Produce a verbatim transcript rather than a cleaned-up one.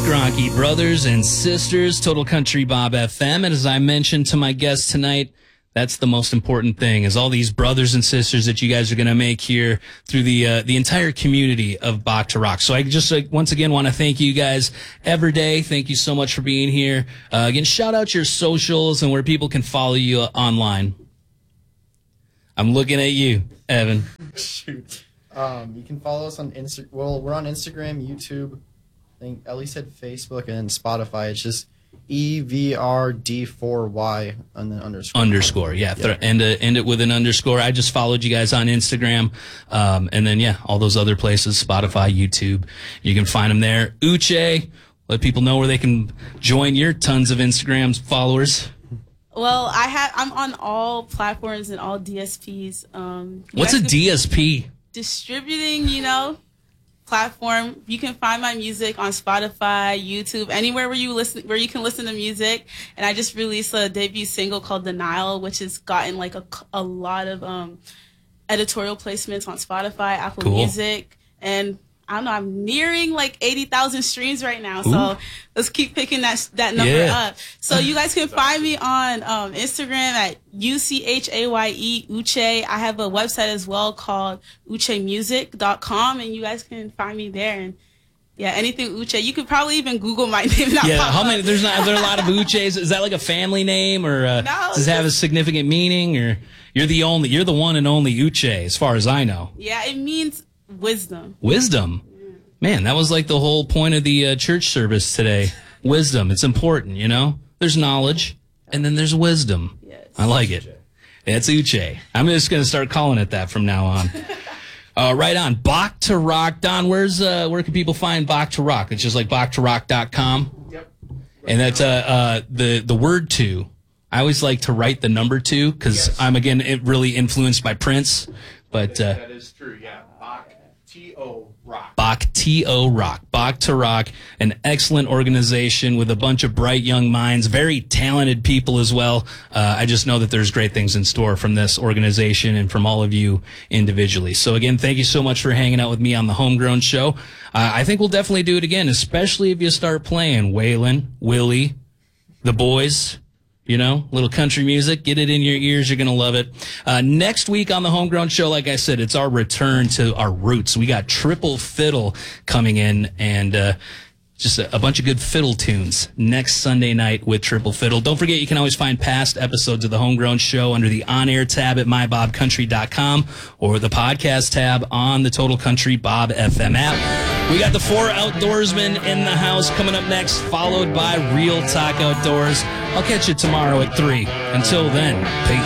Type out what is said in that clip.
Gronky brothers and sisters, Total Country Bob F M. And as I mentioned to my guests tonight, that's the most important thing, is all these brothers and sisters that you guys are going to make here through the uh, the entire community of Bach to Rock. So I just uh, once again want to thank you guys every day. Thank you so much for being here. Uh, again, shout out your socials and where people can follow you uh, online. I'm looking at you, Evan. Shoot. Um, you can follow us on Insta. Well, we're on Instagram, YouTube. I think Ellie said Facebook and Spotify. It's just E V R D four Y and then underscore. Underscore, yeah. yeah. Th- end, it, end it with an underscore. I just followed you guys on Instagram. Um, and then, yeah, all those other places, Spotify, YouTube. You can find them there. Uche, let people know where they can join your tons of Instagram followers. Well, I have, I'm on all platforms and all D S Ps. Um, What's a D S P? Distributing, you know, platform. You can find my music on Spotify, YouTube, anywhere where you listen, where you can listen to music. And I just released a debut single called Denial, which has gotten like a, a lot of um, editorial placements on Spotify, Apple cool. Music, and I don't know, I'm nearing like eighty thousand streams right now. So Ooh. let's keep picking that that number yeah. up. So you guys can find me on um, Instagram at U C H A Y E, Uche. I have a website as well called uche music dot com, and you guys can find me there. And yeah, anything Uche. You could probably even Google my name. Yeah, how many? There's not. Are there a lot of Uches? Is that like a family name, or uh, no, does it have a significant meaning? Or you're the only, you're the one and only Uche, as far as I know. Yeah, it means wisdom. Wisdom. Man, that was like the whole point of the uh, church service today. Wisdom. It's important, you know? There's knowledge, and then there's wisdom. Yes. I like it. It's Uche. I'm just going to start calling it that from now on. uh, right on. Bach to Rock. Don, where's uh, where can people find Bach to Rock? It's just like bach to rock dot com. Yep. And that's uh, uh, the, the word two. I always like to write the number two because yes. I'm, again, it really influenced by Prince. But uh, that is true, yeah. Bach T O Rock. Bach T O Rock. Bach to Rock, an excellent organization with a bunch of bright young minds, very talented people as well. Uh, I just know that there's great things in store from this organization and from all of you individually. So again, thank you so much for hanging out with me on the Homegrown Show. Uh, I think we'll definitely do it again, especially if you start playing Waylon, Willie, the boys. You know, little country music. Get it in your ears. You're going to love it. Uh, next week on the Homegrown Show, like I said, it's our return to our roots. We got Triple Fiddle coming in and uh just a, a bunch of good fiddle tunes next Sunday night with Triple Fiddle. Don't forget, you can always find past episodes of the Homegrown Show under the on-air tab at my bob country dot com or the podcast tab on the Total Country Bob F M app. We got the four outdoorsmen in the house coming up next, followed by Real Talk Outdoors. I'll catch you tomorrow at three. Until then, peace.